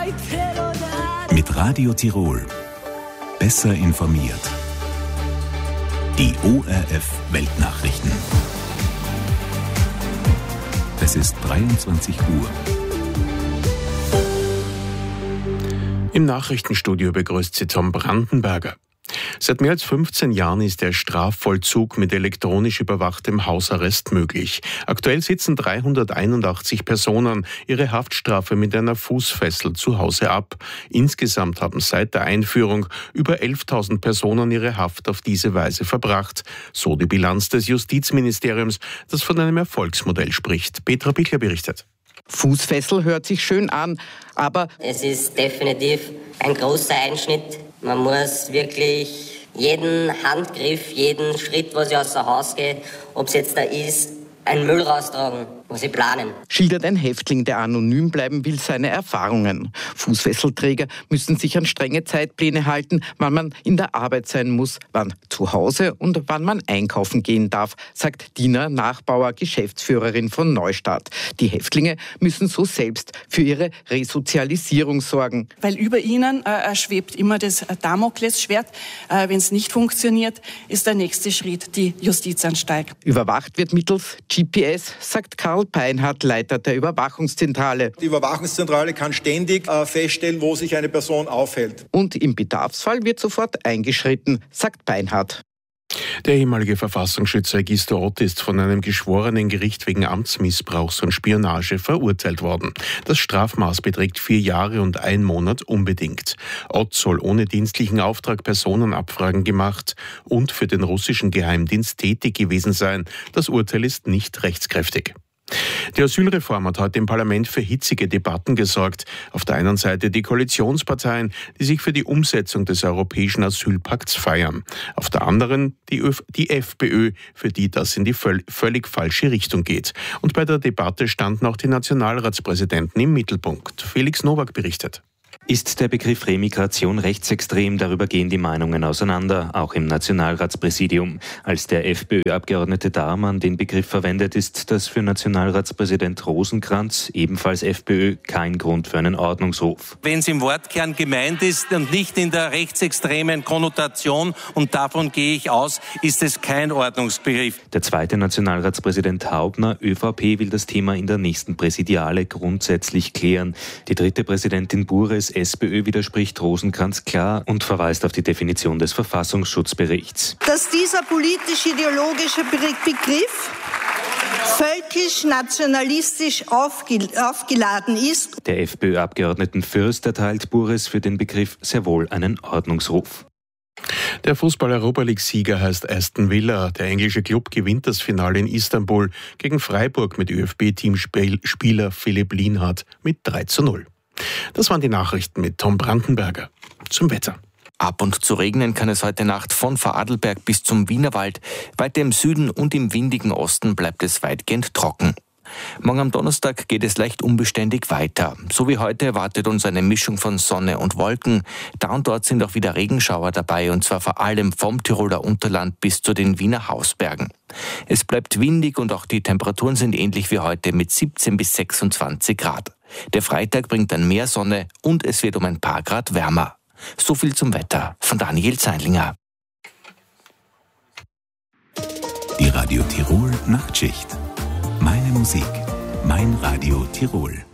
Mit Radio Tirol. Besser informiert. Die ORF Weltnachrichten. Es ist 23 Uhr. Im Nachrichtenstudio begrüßt Sie Tom Brandenberger. Seit mehr als 15 Jahren ist der Strafvollzug mit elektronisch überwachtem Hausarrest möglich. Aktuell sitzen 381 Personen ihre Haftstrafe mit einer Fußfessel zu Hause ab. Insgesamt haben seit der Einführung über 11.000 Personen ihre Haft auf diese Weise verbracht. So die Bilanz des Justizministeriums, das von einem Erfolgsmodell spricht. Petra Bichler berichtet. Fußfessel hört sich schön an, aber es ist definitiv ein großer Einschnitt. Man muss wirklich jeden Handgriff, jeden Schritt, was ich aus dem Haus gehe, ob es jetzt da ist, einen Müll raustragen, muss ich planen. Schildert ein Häftling, der anonym bleiben will, seine Erfahrungen. Fußfesselträger müssen sich an strenge Zeitpläne halten, wann man in der Arbeit sein muss, wann zu Hause und wann man einkaufen gehen darf, sagt Dina Nachbauer, Geschäftsführerin von Neustadt. Die Häftlinge müssen so selbst für ihre Resozialisierung sorgen. Weil über ihnen schwebt immer das Damoklesschwert. Wenn es nicht funktioniert, ist der nächste Schritt die Justizanstalt. Überwacht wird mittels GPS, sagt Karl Peinhardt, Leiter der Überwachungszentrale. Die Überwachungszentrale kann ständig feststellen, wo sich eine Person aufhält. Und im Bedarfsfall wird sofort eingeschritten, sagt Peinhardt. Der ehemalige Verfassungsschützer Egisto Ott ist von einem geschworenen Gericht wegen Amtsmissbrauchs und Spionage verurteilt worden. Das Strafmaß beträgt 4 Jahre und 1 Monat unbedingt. Ott soll ohne dienstlichen Auftrag Personenabfragen gemacht und für den russischen Geheimdienst tätig gewesen sein. Das Urteil ist nicht rechtskräftig. Die Asylreform hat heute im Parlament für hitzige Debatten gesorgt. Auf der einen Seite die Koalitionsparteien, die sich für die Umsetzung des europäischen Asylpakts feiern. Auf der anderen die FPÖ, für die das in die völlig falsche Richtung geht. Und bei der Debatte standen auch die Nationalratspräsidenten im Mittelpunkt. Felix Nowak berichtet. Ist der Begriff Remigration rechtsextrem? Darüber gehen die Meinungen auseinander, auch im Nationalratspräsidium. Als der FPÖ-Abgeordnete Dahrmann den Begriff verwendet, ist das für Nationalratspräsident Rosenkranz, ebenfalls FPÖ, kein Grund für einen Ordnungsruf. Wenn es im Wortkern gemeint ist und nicht in der rechtsextremen Konnotation, und davon gehe ich aus, ist es kein Ordnungsbegriff. Der zweite Nationalratspräsident Haubner, ÖVP, will das Thema in der nächsten Präsidiale grundsätzlich klären. Die dritte Präsidentin Bures, SPÖ, widerspricht Rosenkranz klar und verweist auf die Definition des Verfassungsschutzberichts. Dass dieser politisch-ideologische Begriff völkisch-nationalistisch aufgeladen ist. Der FPÖ-Abgeordneten Fürst erteilt Bures für den Begriff sehr wohl einen Ordnungsruf. Der Fußball-Europa-League-Sieger heißt Aston Villa. Der englische Club gewinnt das Finale in Istanbul gegen Freiburg mit ÖFB-Teamspieler Philipp Lienhardt mit 3:0. Das waren die Nachrichten mit Tom Brandenberger. Zum Wetter. Ab und zu regnen kann es heute Nacht von Vorarlberg bis zum Wienerwald. Weiter im Süden und im windigen Osten bleibt es weitgehend trocken. Morgen am Donnerstag geht es leicht unbeständig weiter. So wie heute erwartet uns eine Mischung von Sonne und Wolken. Da und dort sind auch wieder Regenschauer dabei, und zwar vor allem vom Tiroler Unterland bis zu den Wiener Hausbergen. Es bleibt windig und auch die Temperaturen sind ähnlich wie heute mit 17 bis 26 Grad. Der Freitag bringt dann mehr Sonne und es wird um ein paar Grad wärmer. So viel zum Wetter von Daniel Zeinlinger. Die Radio Tirol Nachtschicht. Meine Musik, mein Radio Tirol.